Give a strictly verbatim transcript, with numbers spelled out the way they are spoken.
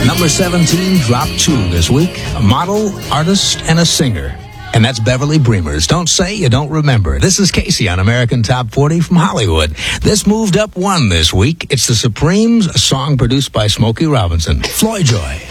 Number seventeen dropped two this week. A model, artist, and a singer. And that's Beverly Bremer's Don't Say You Don't Remember. This is Casey on American Top forty from Hollywood. This moved up one this week. It's The Supremes, a song produced by Smokey Robinson. Floyd Joy.